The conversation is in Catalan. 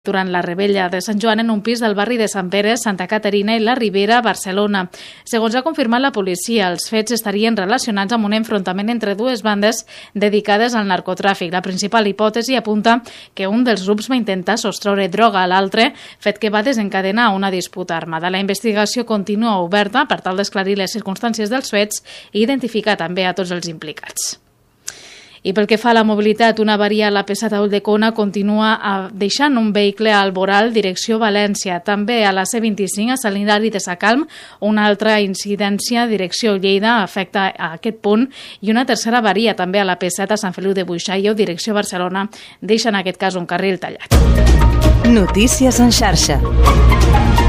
durant la rebella de Sant Joan en un pis del barri de Sant Pere, Santa Caterina i la Ribera, Barcelona. Segons ha confirmat la policia, els fets estarien relacionats amb un enfrontament entre dues bandes dedicades al narcotràfic. La principal hipòtesi apunta que un dels grups va intentar sostreure droga a l'altre, fet que va desencadenar una disputa armada. La investigació continua oberta per tal d'esclarir les circumstàncies dels fets i identificar també a tots els implicats. I pel que fa a la mobilitat, una avaria a la P7 a Ulldecona continua deixant un vehicle al Boral, direcció València. També a la C25 a Sant Hilari de Sacalm, una altra incidència, direcció Lleida, afecta a aquest punt, i una tercera avaria també a la P7 a Sant Feliu de Buixalleu, direcció Barcelona, deixa en aquest cas un carril tallat. Notícies en xarxa.